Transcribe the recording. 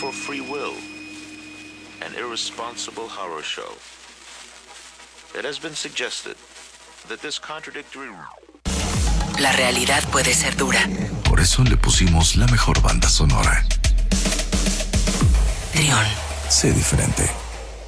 for free will, an irresponsible horror show. It has been suggested that this contradictory... La realidad puede ser dura. Por eso le pusimos la mejor banda sonora. Trión. Sé diferente.